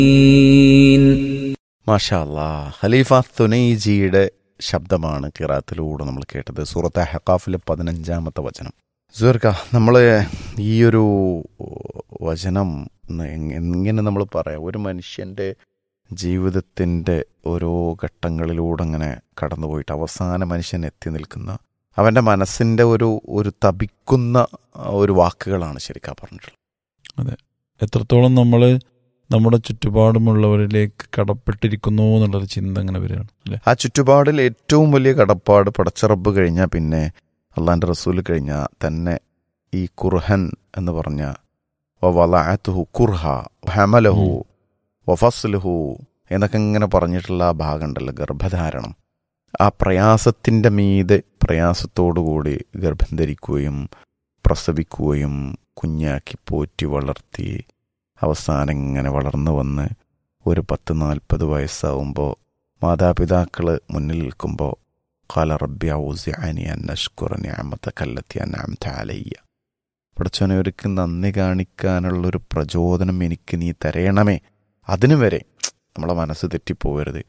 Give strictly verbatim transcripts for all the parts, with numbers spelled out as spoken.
മാഷാ അല്ലാ, ഖലീഫ തുനൈജിയുടെ ശബ്ദമാണ് ഖിറാഅത്തിലൂടെ നമ്മൾ കേട്ടത്. സൂറത്ത് അഹ്ഖാഫിലെ പതിനഞ്ചാമത്തെ വചനം. സുഹൃക്ക, നമ്മൾ ഈ ഒരു വചനം എങ്ങനെ നമ്മൾ പറയാം, ഒരു മനുഷ്യൻ്റെ ജീവിതത്തിൻ്റെ ഓരോ ഘട്ടങ്ങളിലൂടെ അങ്ങനെ കടന്നുപോയിട്ട് അവസാന മനുഷ്യൻ എത്തി നിൽക്കുന്ന അവൻ്റെ മനസ്സിൻ്റെ ഒരു ഒരു തപിക്കുന്ന ഒരു വാക്കുകളാണ് ശരിക്കും പറഞ്ഞിട്ടുള്ളത്. അതെ, എത്രത്തോളം നമ്മൾ നമ്മുടെ ചുറ്റുപാടുമുള്ളവരിലേക്ക് കടപ്പെട്ടിരിക്കുന്നു എന്നുള്ളൊരു ചിന്ത അങ്ങനെ വരികയാണ് അല്ലേ. ആ ചുറ്റുപാടിൽ ഏറ്റവും വലിയ കടപ്പാട് പടച്ചറബ് കഴിഞ്ഞാൽ പിന്നെ അള്ളാൻ്റെ റസൂൽ കഴിഞ്ഞാൽ തന്നെ ഈ ഖുർഹൻ എന്ന് പറഞ്ഞ വലഅതുഹു ഖുർഹ ഹമലഹു വഫസ്ലുഹു എന്നൊക്കെ ഇങ്ങനെ പറഞ്ഞിട്ടുള്ള ആ ഭാഗം ഉണ്ടല്ലോ, ഗർഭധാരണം. ആ പ്രയാസത്തിൻ്റെ മീതെ പ്രയാസത്തോടുകൂടി ഗർഭം ധരിക്കുകയും പ്രസവിക്കുകയും കുഞ്ഞാക്കി പോറ്റി വളർത്തി അവസാനം ഇങ്ങനെ വളർന്നു വന്ന് ഒരു പത്ത് നാൽപ്പത് വയസ്സാവുമ്പോൾ മാതാപിതാക്കൾ മുന്നിൽ നിൽക്കുമ്പോൾ ഖാല റബ്ബി ഔസിഅനി അൻ അശ്കുറ നിഅമതക അല്ലതി അൻഅംത അലയ്യ, പടച്ചോനെ ഒരിക്കൽ നന്ദി കാണിക്കാനുള്ളൊരു പ്രചോദനം എനിക്ക് നീ തരയണമേ. അതിനു വരെ നമ്മളെ മനസ്സ് തെറ്റിപ്പോകരുത്.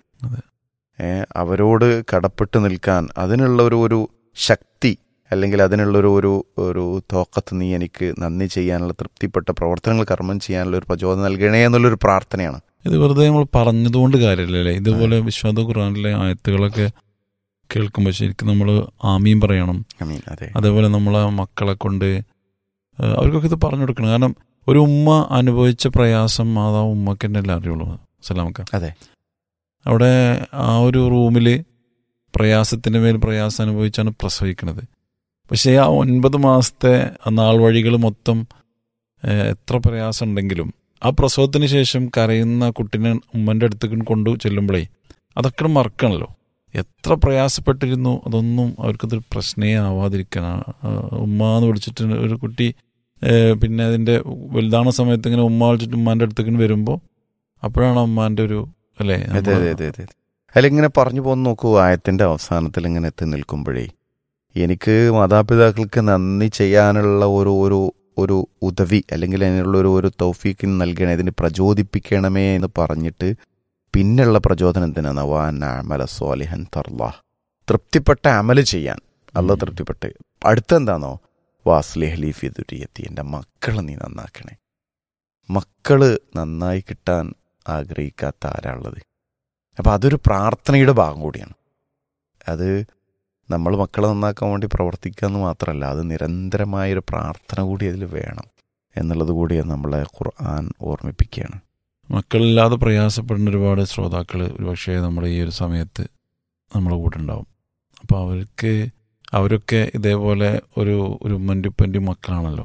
അവരോട് കടപ്പെട്ട് നിൽക്കാൻ അതിനുള്ള ഒരു ഒരു ശക്തി അല്ലെങ്കിൽ അതിനുള്ളൊരു ഒരു ഒരു തോക്കത്ത് നീ എനിക്ക് നന്ദി ചെയ്യാനുള്ള തൃപ്തിപ്പെട്ട പ്രവർത്തനങ്ങൾ കർമ്മം ചെയ്യാനുള്ള ഒരു പ്രചോദനം നൽകണേ എന്നുള്ളൊരു പ്രാർത്ഥനയാണ്. ഇത് വെറുതെ നമ്മൾ പറഞ്ഞതുകൊണ്ട് കാര്യമില്ലല്ലേ. ഇതുപോലെ വിശുദ്ധ ഖുർആനിലെ ആയത്തുകളൊക്കെ കേൾക്കുമ്പോൾ ശരിക്കും നമ്മൾ ആമീൻ പറയണം. അതേപോലെ നമ്മളെ മക്കളെ കൊണ്ട് അവർക്കൊക്കെ ഇത് പറഞ്ഞു കൊടുക്കണം. കാരണം ഒരു ഉമ്മ അനുഭവിച്ച പ്രയാസം മാതാവ് ഉമ്മക്ക് തന്നെ അല്ല അറിയുള്ളൂ. സലാമക്ക, അതെ, അവിടെ ആ ഒരു റൂമിൽ പ്രയാസത്തിൻ്റെ മേൽ പ്രയാസം അനുഭവിച്ചാണ് പ്രസവിക്കുന്നത്. പക്ഷേ ആ ഒൻപത് മാസത്തെ നാൾ വഴികൾ മൊത്തം എത്ര പ്രയാസം ഉണ്ടെങ്കിലും ആ പ്രസവത്തിന് ശേഷം കരയുന്ന കുട്ടീനെ ഉമ്മൻ്റെ അടുത്തേക്ക് കൊണ്ടു ചെല്ലുമ്പോഴേ അതൊക്കെ മറക്കണല്ലോ. എത്ര പ്രയാസപ്പെട്ടിരുന്നു, അതൊന്നും അവർക്കതൊരു പ്രശ്നമേ ആവാതിരിക്കാൻ. ഉമ്മ എന്ന് വിളിച്ചിട്ട് ഒരു കുട്ടി പിന്നെ അതിൻ്റെ വലുതാണ സമയത്ത് ഇങ്ങനെ ഉമ്മ വിളിച്ചിട്ട് ഉമ്മാൻ്റെ അടുത്തേക്ക് വരുമ്പോൾ അപ്പോഴാണ് ഉമ്മാൻ്റെ ഒരു അല്ലേ. അതെ അതെ അതെ അതെ അതിലിങ്ങനെ പറഞ്ഞു പോന്ന് നോക്കൂ. ആയത്തിൻ്റെ അവസാനത്തിൽ ഇങ്ങനെ എത്തി നിൽക്കുമ്പോഴേ എനിക്ക് മാതാപിതാക്കൾക്ക് നന്ദി ചെയ്യാനുള്ള ഒരു ഒരു ഒരു ഉദവി അല്ലെങ്കിൽ അതിനുള്ള ഒരു ഒരു തൗഫീഖിന് നൽകണേ, ഇതിന് പ്രചോദിപ്പിക്കണമേ എന്ന് പറഞ്ഞിട്ട് പിന്നെയുള്ള പ്രചോദനം എന്തിനാണ്? വാൻ അമല സ്വാലിഹൻ തർലാഹ്, തൃപ്തിപ്പെട്ട അമല് ചെയ്യാൻ അല്ല തൃപ്തിപ്പെട്ട്. അടുത്തെന്താണോ? വാസ്ലിഹ് ലീ ഫി ദുരിയത്തി, എൻ്റെ മക്കളെ നീ നന്നാക്കണേ. മക്കള് നന്നായി കിട്ടാൻ ആഗ്രഹിക്കാത്ത ആരാളുള്ളത്? അപ്പം അതൊരു പ്രാർത്ഥനയുടെ ഭാഗം കൂടിയാണ്. അത് നമ്മൾ മക്കളെ നന്നാക്കാൻ വേണ്ടി പ്രവർത്തിക്കുക എന്ന് മാത്രമല്ല, അത് നിരന്തരമായൊരു പ്രാർത്ഥന കൂടി അതിൽ വേണം എന്നുള്ളത് കൂടി നമ്മളെ ഖുർആൻ ഓർമ്മിപ്പിക്കുകയാണ്. മക്കളില്ലാതെ പ്രയാസപ്പെടുന്ന ഒരുപാട് ശ്രോതാക്കൾ ഒരുപക്ഷെ നമ്മുടെ ഈ ഒരു സമയത്ത് നമ്മളെ കൂടെ ഉണ്ടാവും. അപ്പോൾ അവർക്ക് അവരൊക്കെ ഇതേപോലെ ഒരു ഒരു ഉമ്മൻ്റെപ്പൻ്റെ മക്കളാണല്ലോ.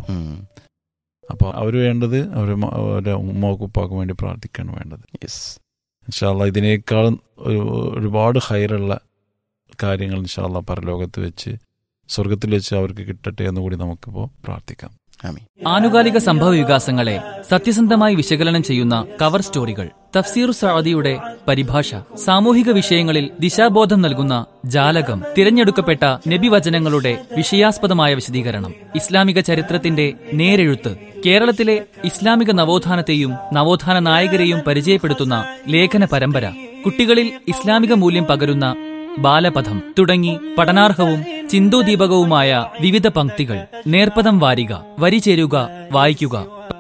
അപ്പോൾ അവർ വേണ്ടത് അവർ അവരുടെ ഉമ്മാക്കും ഉപ്പാക്കും വേണ്ടി പ്രാർത്ഥിക്കുകയാണ് വേണ്ടത്. യെസ്, ഇൻഷാ അല്ലാഹ് ഇതിനേക്കാളും ഒരു ഒരുപാട് ഹൈറുള്ള കാര്യങ്ങൾ ഇൻഷാ അല്ലാഹ് പരലോകത്ത് വെച്ച് സ്വർഗത്തിൽ വെച്ച് അവർക്ക് കിട്ടട്ടെ എന്നുകൂടി നമുക്കിപ്പോൾ പ്രാർത്ഥിക്കാം. ആനുകാലിക സംഭവ വികാസങ്ങളെ സത്യസന്ധമായി വിശകലനം ചെയ്യുന്ന കവർ സ്റ്റോറികൾ, തഫ്സീർ സഅദിയുടെ പരിഭാഷ, സാമൂഹിക വിഷയങ്ങളിൽ ദിശാബോധം നൽകുന്ന ജാലകം, തിരഞ്ഞെടുക്കപ്പെട്ട നബിവചനങ്ങളുടെ വിഷയാസ്പദമായ വിശദീകരണം, ഇസ്ലാമിക ചരിത്രത്തിന്റെ നേരെഴുത്ത്, കേരളത്തിലെ ഇസ്ലാമിക നവോത്ഥാനത്തെയും നവോത്ഥാന നായകരെയും പരിചയപ്പെടുത്തുന്ന ലേഖന പരമ്പര, കുട്ടികളിൽ ഇസ്ലാമിക മൂല്യം പകരുന്ന ബാലപഥം തുടങ്ങി പഠനാർഹവും ചിന്തോദീപകവുമായ വിവിധ പംക്തികൾ. നേർപ്പദം വാരിക, വരി ചേരുക, വായിക്കുക.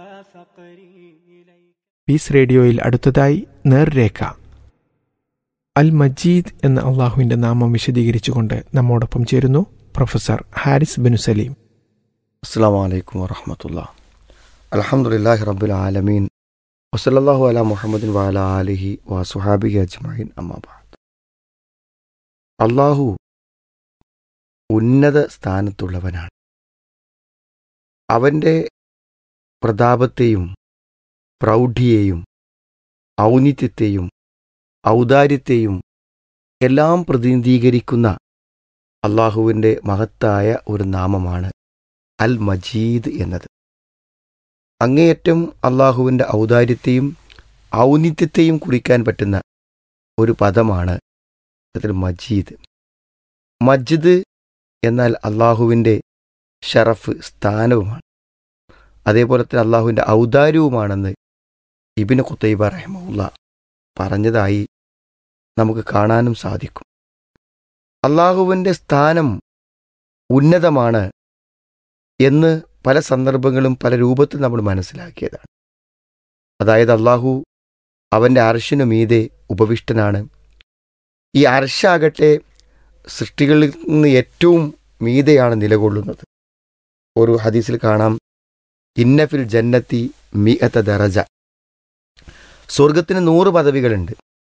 പീസ് റേഡിയോയിൽ അടുത്തതായി നേർരേഖ. അൽ മജീദ് എന്ന അള്ളാഹുവിൻ്റെ നാമം വിശദീകരിച്ചുകൊണ്ട് നമ്മോടൊപ്പം ചേരുന്നു പ്രൊഫസർ ഹാരിസ് ബിനു സലീം. അസ്സലാമു അലൈക്കും വറഹ്മത്തുള്ളാഹി. അൽഹംദുലില്ലാഹി റബ്ബിൽ ആലമീൻ വസല്ലല്ലാഹു അലാ മുഹമ്മദിൻ വഅലാ ആലിഹി വസുഹാബിഹി അജ്മഈൻ. അമ്മാ ബഅദ്. അള്ളാഹു ഉന്നത സ്ഥാനത്തുള്ളവനാണ്. അവൻ്റെ പ്രതാപത്തെയും പ്രൗഢിയെയും ഔന്നിത്യത്തെയും ഔദാര്യത്തെയും എല്ലാം പ്രതിനിധീകരിക്കുന്ന അള്ളാഹുവിൻ്റെ മഹത്തായ ഒരു നാമമാണ് അൽ മജീദ് എന്നത്. അങ്ങേയറ്റം അള്ളാഹുവിൻ്റെ ഔദാര്യത്തെയും ഔന്നിത്യത്തെയും കുറിക്കാൻ പറ്റുന്ന ഒരു പദമാണ് മജീദ്. മജ്ദ് എന്നാൽ അള്ളാഹുവിൻ്റെ ഷറഫ്, സ്ഥാനവുമാണ്. അതേപോലെ തന്നെ അള്ളാഹുവിൻ്റെ ഔദാര്യവുമാണെന്ന് ഇബ്നു ഖുതൈബ റഹിമഹുല്ല പറഞ്ഞതായി നമുക്ക് കാണാനും സാധിക്കും. അള്ളാഹുവിൻ്റെ സ്ഥാനം ഉന്നതമാണ് എന്ന് പല സന്ദർഭങ്ങളും പല രൂപത്തിൽ നമ്മൾ മനസ്സിലാക്കിയതാണ്. അതായത് അള്ളാഹു അവൻ്റെ അർശിനു മീതെ ഉപവിഷ്ടനാണ്. ഈ അർശാകട്ടെ സൃഷ്ടികളിൽ നിന്ന് ഏറ്റവും മീതെയാണ് നിലകൊള്ളുന്നത്. ഒരു ഹദീസിൽ കാണാം, ഇന്നഫിൽ ജന്നത്തി മിഅത ദറജ, സ്വർഗത്തിന് നൂറ് പദവികളുണ്ട്.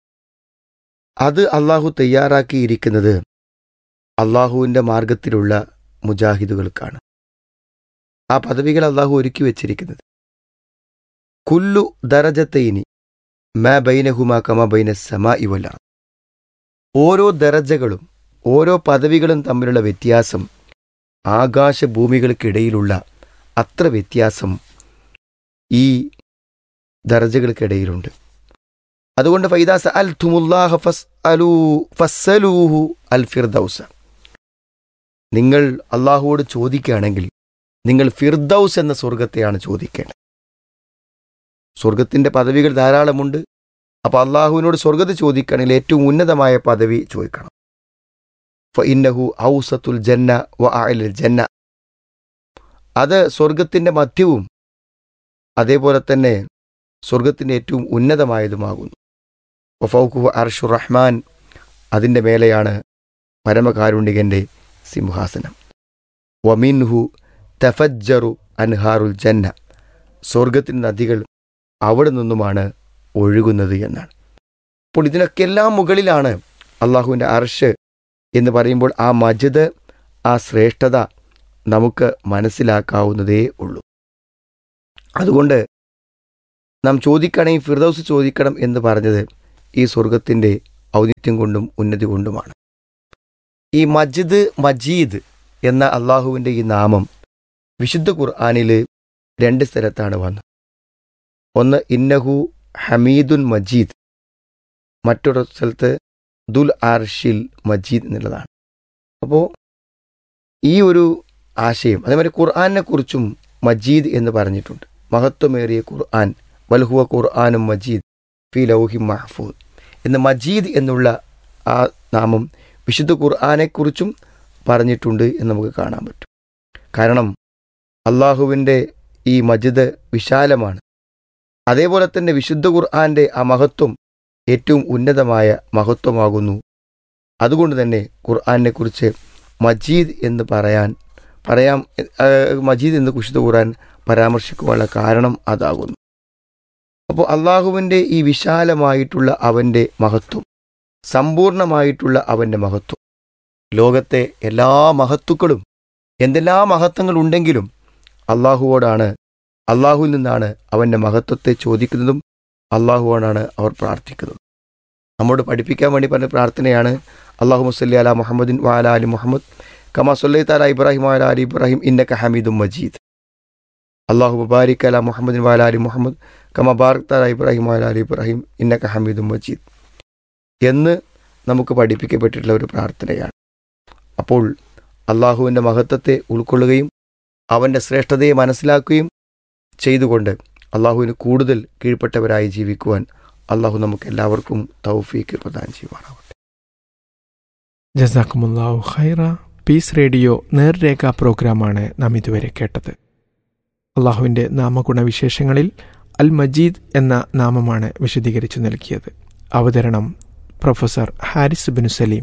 അത് അള്ളാഹു തയ്യാറാക്കിയിരിക്കുന്നത് അള്ളാഹുവിൻ്റെ മാർഗത്തിലുള്ള മുജാഹിദുകൾക്കാണ്. ആ പദവികൾ അള്ളാഹു ഒരുക്കി വച്ചിരിക്കുന്നത്. കുല്ലു ദറജത്തൈനി മാ ബൈനഹുമാ കമാ ബൈന സമാഇ വൽ അർദ്, ഓരോ ദറജകളും ഓരോ പദവികളും തമ്മിലുള്ള വ്യത്യാസം ആകാശഭൂമികൾക്കിടയിലുള്ള അത്ര വ്യത്യാസം ഈ ദറജകൾക്കിടയിലുണ്ട്. അതുകൊണ്ട് ഫൈദാ സഅൽതുമുല്ലാഹ ഫസ്അലൂ ഫസ്സലൂഹു അൽ ഫിർദൗസ, നിങ്ങൾ അള്ളാഹുവോട് ചോദിക്കുകയാണെങ്കിൽ നിങ്ങൾ ഫിർദൗസ് എന്ന സ്വർഗത്തെയാണ് ചോദിക്കേണ്ടത്. സ്വർഗത്തിൻ്റെ പദവികൾ ധാരാളമുണ്ട്. അപ്പോൾ അള്ളാഹുവിനോട് സ്വർഗത്തെ ചോദിക്കുകയാണെങ്കിൽ ഏറ്റവും ഉന്നതമായ പദവി ചോദിക്കണം. ഫഇന്നഹു ഔസത്തുൽ ജന്ന വ അഅലുൽ ജന്ന, അത് സ്വർഗത്തിൻ്റെ മധ്യവും അതേപോലെ തന്നെ സ്വർഗത്തിൻ്റെ ഏറ്റവും ഉന്നതമായതുമാകുന്നു. വഫൗഖുഹു അർശുർ റഹ്മാൻ, അതിൻ്റെ മേലെയാണ് പരമകാരുണികൻ്റെ സിംഹാസനം. വമിൻഹു തഫജ്ജറു അൻഹാറുൽ ജന്ന, സ്വർഗത്തിൻ്റെ നദികൾ അവിടെ നിന്നുമാണ് ഒഴുകുന്നത് എന്നാണ്. അപ്പോൾ ഇതിനൊക്കെ എല്ലാം മുകളിലാണ് അള്ളാഹുവിൻ്റെ അർശ് എന്ന് പറയുമ്പോൾ ആ മജിദ്, ആ ശ്രേഷ്ഠത നമുക്ക് മനസ്സിലാക്കാവുന്നതേ ഉള്ളൂ. അതുകൊണ്ട് നാം ചോദിക്കണമെങ്കിൽ ഫിർദൗസ് ചോദിക്കണം എന്ന് പറഞ്ഞത് ഈ സ്വർഗത്തിൻ്റെ ഔന്നിത്യം കൊണ്ടും ഉന്നതി കൊണ്ടുമാണ്. ഈ മജിദ് മജീദ് എന്ന അള്ളാഹുവിൻ്റെ ഈ നാമം വിശുദ്ധ ഖുർആനിൽ രണ്ട് സ്ഥലത്താണ് വന്നത്. ഒന്ന് ഇന്നഹു ഹമീദുൻ മജീദ്, മറ്റൊരു സ്ഥലത്ത് ദുൽ അർഷിൽ മജീദ് എന്നുള്ളതാണ്. അപ്പോൾ ഈ ഒരു ആശയം അതേമാതിരി ഖുർആനെ കുറിച്ചും മജീദ് എന്ന് പറഞ്ഞിട്ടുണ്ട്. മഹത്വമേറിയ ഖുർആൻ, വൽഹുവ ഖുർആനും മജീദ് ഫി ലൗഹി മഹ്ഫൂദ് എന്ന് മജീദ് എന്നുള്ള ആ നാമം വിശുദ്ധ ഖുർആനെക്കുറിച്ചും പറഞ്ഞിട്ടുണ്ട് എന്ന് നമുക്ക് കാണാൻ പറ്റും. കാരണം അള്ളാഹുവിൻ്റെ ഈ മജിദ് വിശാലമാണ്. അതേപോലെ തന്നെ വിശുദ്ധ ഖുർആൻ്റെ ആ മഹത്വം ഏറ്റവും ഉന്നതമായ മഹത്വമാകുന്നു. അതുകൊണ്ട് തന്നെ ഖുർആനെക്കുറിച്ച് മജീദ് എന്ന് പറയാൻ പറയാം മജീദ് എന്ന് വിശുദ്ധ ഖുർആൻ പരാമർശിക്കുവാനുള്ള കാരണം അതാകുന്നു. അപ്പോൾ അള്ളാഹുവിൻ്റെ ഈ വിശാലമായിട്ടുള്ള അവൻ്റെ മഹത്വം, സമ്പൂർണമായിട്ടുള്ള അവൻ്റെ മഹത്വം, ലോകത്തെ എല്ലാ മഹത്തുക്കളും എന്തെല്ലാം മഹത്വങ്ങളുണ്ടെങ്കിലും അള്ളാഹുവോടാണ്, അള്ളാഹുവിൽ നിന്നാണ് അവൻ്റെ മഹത്വത്തെ ചോദിക്കുന്നതും അള്ളാഹുവോടാണ് അവർ പ്രാർത്ഥിക്കുന്നതും. നമ്മോട് പഠിപ്പിക്കാൻ വേണ്ടി പറഞ്ഞ പ്രാർത്ഥനയാണ് അല്ലാഹുമ്മ സ്വല്ലി അലാ മുഹമ്മദിൻ വ അലാ ആലി മുഹമ്മദ് കമാ സ്വല്ലൈത അലാ ഇബ്രാഹിം വ അലാ ആലി ഇബ്രാഹിം ഇന്നക ഹമീദും മജീദ്. അല്ലാഹുമ്മ ബാരിക് അലാ മുഹമ്മദിൻ വ അലാ ആലി മുഹമ്മദ് കമാ ബാറക്ത അലാ ഇബ്രാഹിം വ അലാ ആലി ഇബ്രാഹിം ഇന്നക ഹമീദും മജീദ് എന്ന് നമുക്ക് പഠിപ്പിക്കപ്പെട്ടിട്ടുള്ള ഒരു പ്രാർത്ഥനയാണ്. അപ്പോൾ അള്ളാഹുവിൻ്റെ മഹത്വത്തെ ഉൾക്കൊള്ളുകയും അവൻ്റെ ശ്രേഷ്ഠതയെ മനസ്സിലാക്കുകയും ചെയ്തുകൊണ്ട് അള്ളാഹുവിന് കൂടുതൽ കീഴ്പ്പെട്ടവരായി ജീവിക്കുവാൻ അള്ളാഹു നമുക്ക് എല്ലാവർക്കും തൗഫീക്ക് പ്രദാനം ചെയ്യുവാനാവട്ടെ. ജസാക്കുമുല്ലാഹു ഖൈറ. പീസ് റേഡിയോ നേർരേഖ പ്രോഗ്രാമാണ് നാം ഇതുവരെ കേട്ടത്. അള്ളാഹുവിൻ്റെ നാമഗുണവിശേഷങ്ങളിൽ അൽ മജീദ് എന്ന നാമമാണ് വിശദീകരിച്ചു നൽകിയത്. അവതരണം പ്രൊഫസർ ഹാരിസ് ബിൻ സലീം.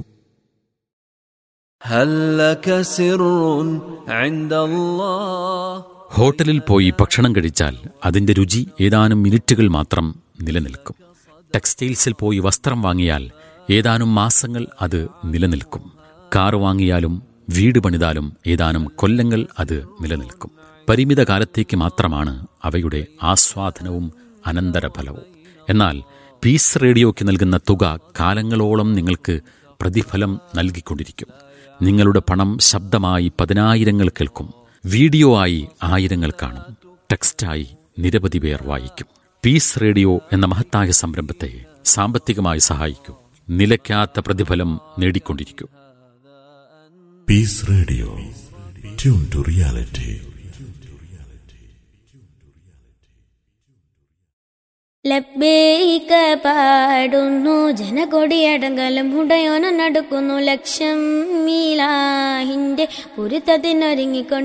ഹോട്ടലിൽ പോയി ഭക്ഷണം കഴിച്ചാൽ അതിന്റെ രുചി ഏതാനും മിനിറ്റുകൾ മാത്രം നിലനിൽക്കും. ടെക്സ്റ്റൈൽസിൽ പോയി വസ്ത്രം വാങ്ങിയാൽ ഏതാനും മാസങ്ങൾ അത് നിലനിൽക്കും. കാർ വാങ്ങിയാലും വീട് പണിതാലും ഏതാനും കൊല്ലങ്ങൾ അത് നിലനിൽക്കും. പരിമിത കാലത്തേക്ക് മാത്രമാണ് അവയുടെ ആസ്വാദനവും അനന്തരഫലവും. എന്നാൽ പീസ് റേഡിയോയ്ക്ക് നൽകുന്ന തുക കാലങ്ങളോളം നിങ്ങൾക്ക് പ്രതിഫലം നൽകിക്കൊണ്ടിരിക്കും. നിങ്ങളുടെ പണം ശബ്ദമായി പതിനായിരങ്ങൾ കേൾക്കും, വീഡിയോ ആയി ആയിരങ്ങൾ കാണും, ടെക്സ്റ്റായി നിരവധി പേർ വായിക്കും. പീസ് റേഡിയോ എന്ന മഹത്തായ സംരംഭത്തെ സാമ്പത്തികമായി സഹായിക്കൂ. നിലയ്ക്കാത്ത പ്രതിഫലം നേടിക്കൊണ്ടിരിക്കൂ. Piece radio, tune to reality. ലബ്ബൈക പാടുന്നു ജനകൊടിയടങ്കലം ഉടയോന നടക്കുന്നു ലക്ഷം മീലാഹിന്റെ പുരുത്തതിനൊരുങ്ങിക്കൊണ്ട്